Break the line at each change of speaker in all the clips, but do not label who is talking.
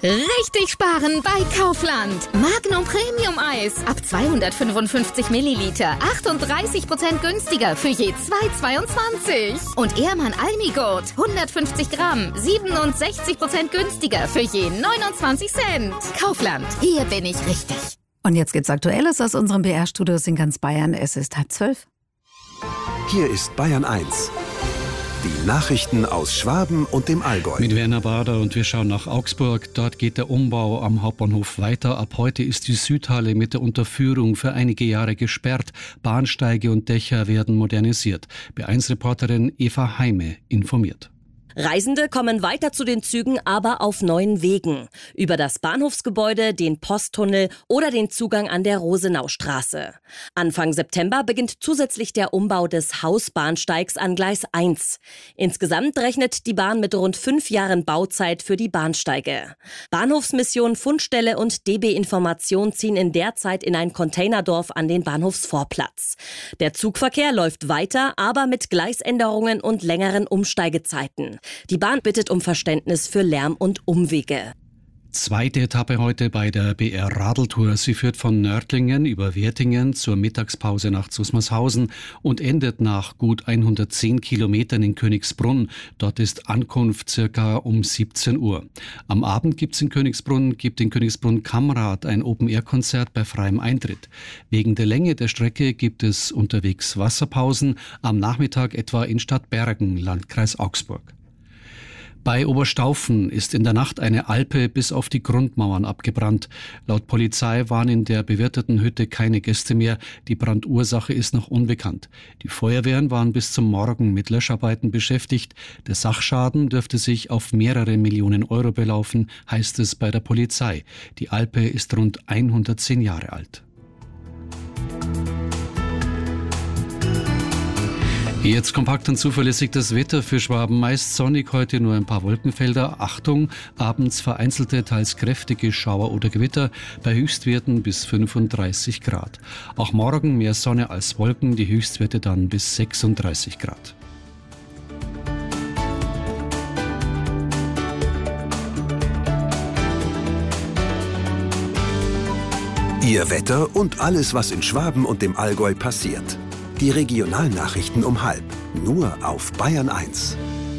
Richtig sparen bei Kaufland. Magnum Premium Eis ab 255 Milliliter. 38% günstiger für je 2,22. Und Ehrmann Almigurt 150 Gramm. 67% günstiger für je 29 Cent. Kaufland, hier bin ich richtig.
Und jetzt gibt's Aktuelles aus unseren BR-Studios in ganz Bayern. Es ist 11:30.
Hier ist Bayern 1. Die Nachrichten aus Schwaben und dem Allgäu.
Mit Werner Bader und wir schauen nach Augsburg. Dort geht der Umbau am Hauptbahnhof weiter. Ab heute ist die Südhalle mit der Unterführung für einige Jahre gesperrt. Bahnsteige und Dächer werden modernisiert. B1-Reporterin Eva Heime informiert.
Reisende kommen weiter zu den Zügen, aber auf neuen Wegen. Über das Bahnhofsgebäude, den Posttunnel oder den Zugang an der Rosenaustraße. Anfang September beginnt zusätzlich der Umbau des Hausbahnsteigs an Gleis 1. Insgesamt rechnet die Bahn mit rund 5 Jahren Bauzeit für die Bahnsteige. Bahnhofsmission, Fundstelle und DB Information ziehen in der Zeit in ein Containerdorf an den Bahnhofsvorplatz. Der Zugverkehr läuft weiter, aber mit Gleisänderungen und längeren Umsteigezeiten. Die Bahn bittet um Verständnis für Lärm und Umwege.
Zweite Etappe heute bei der BR-Radeltour. Sie führt von Nördlingen über Wertingen zur Mittagspause nach Zusmarshausen und endet nach gut 110 Kilometern in Königsbrunn. Dort ist Ankunft circa um 17 Uhr. Am Abend gibt in Königsbrunn Kamrad ein Open-Air-Konzert bei freiem Eintritt. Wegen der Länge der Strecke gibt es unterwegs Wasserpausen. Am Nachmittag etwa in Stadtbergen, Landkreis Augsburg. Bei Oberstaufen ist in der Nacht eine Alpe bis auf die Grundmauern abgebrannt. Laut Polizei waren in der bewirteten Hütte keine Gäste mehr. Die Brandursache ist noch unbekannt. Die Feuerwehren waren bis zum Morgen mit Löscharbeiten beschäftigt. Der Sachschaden dürfte sich auf mehrere Millionen Euro belaufen, heißt es bei der Polizei. Die Alpe ist rund 110 Jahre alt. Jetzt kompakt und zuverlässig das Wetter für Schwaben. Meist sonnig, heute nur ein paar Wolkenfelder. Achtung, abends vereinzelte, teils kräftige Schauer oder Gewitter bei Höchstwerten bis 35 Grad. Auch morgen mehr Sonne als Wolken, die Höchstwerte dann bis 36 Grad.
Ihr Wetter und alles, was in Schwaben und dem Allgäu passiert. Die Regionalnachrichten um 12:30, nur auf Bayern 1.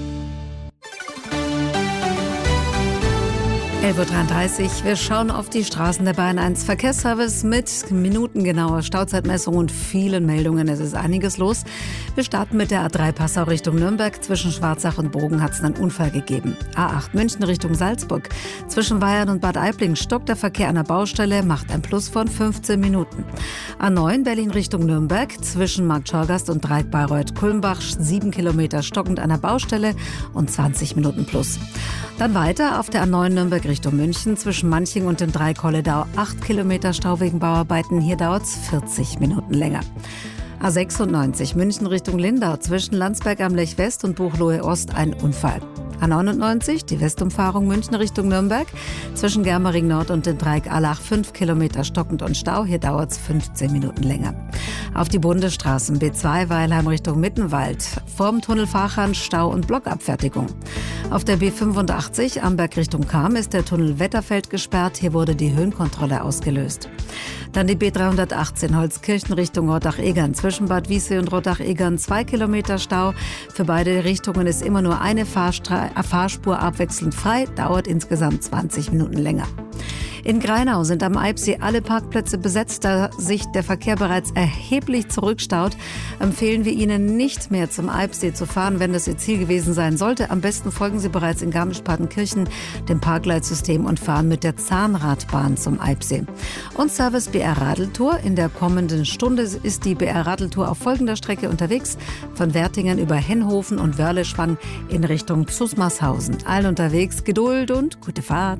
11:33 Uhr. Wir schauen auf die Straßen der Bayern 1 Verkehrsservice mit minutengenauer Stauzeitmessung und vielen Meldungen. Es ist einiges los. Wir starten mit der A3 Passau Richtung Nürnberg. Zwischen Schwarzach und Bogen hat es einen Unfall gegeben. A8 München Richtung Salzburg. Zwischen Weyern und Bad Aibling stockt der Verkehr an der Baustelle, macht ein Plus von 15 Minuten. A9 Berlin Richtung Nürnberg. Zwischen Markt Schorgast und Dreieck Bayreuth-Kulmbach 7 Kilometer stockend an der Baustelle und 20 Minuten plus. Dann weiter auf der A9 Nürnberg Richtung München. Zwischen Manching und dem Dreieck Holledau 8 Kilometer Stau wegen Bauarbeiten. Hier dauert es 40 Minuten länger. A96 München Richtung Lindau. Zwischen Landsberg am Lech West und Buchloe Ost ein Unfall. A99 die Westumfahrung München Richtung Nürnberg. Zwischen Germering Nord und dem Dreieck Allach 5 Kilometer stockend und Stau. Hier dauert es 15 Minuten länger. Auf die Bundesstraßen B2 Weilheim Richtung Mittenwald. Vorm Tunnel Fahrhahn Stau und Blockabfertigung. Auf der B85 Amberg Richtung Cham ist der Tunnel Wetterfeld gesperrt. Hier wurde die Höhenkontrolle ausgelöst. Dann die B318 Holzkirchen Richtung Rottach-Egern. Zwischen Bad Wiessee und Rottach-Egern 2 Kilometer Stau. Für beide Richtungen ist immer nur eine Fahrspur abwechselnd frei. Dauert insgesamt 20 Minuten länger. In Greinau sind am Eibsee alle Parkplätze besetzt. Da sich der Verkehr bereits erheblich zurückstaut, empfehlen wir Ihnen nicht mehr zum Eibsee zu fahren, wenn das Ihr Ziel gewesen sein sollte. Am besten folgen Sie bereits in Garmisch-Partenkirchen dem Parkleitsystem und fahren mit der Zahnradbahn zum Eibsee. Und Service BR Radeltour. In der kommenden Stunde ist die BR Radeltour auf folgender Strecke unterwegs. Von Wertingen über Henhofen und Wörleschwang in Richtung Zusmarshausen. Allen unterwegs Geduld und gute Fahrt.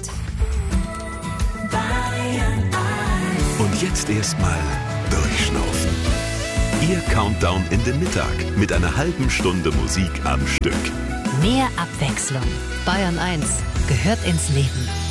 Und jetzt erstmal durchschnaufen. Ihr Countdown in den Mittag mit einer halben Stunde Musik am Stück.
Mehr Abwechslung. Bayern 1 gehört ins Leben.